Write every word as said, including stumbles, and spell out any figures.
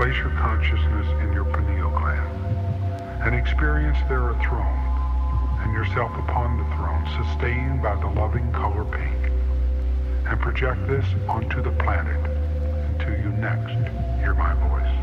Place your consciousness in your pineal gland and experience there a throne and yourself upon the throne, sustained by the loving color pink, and project this onto the planet until you next hear my voice.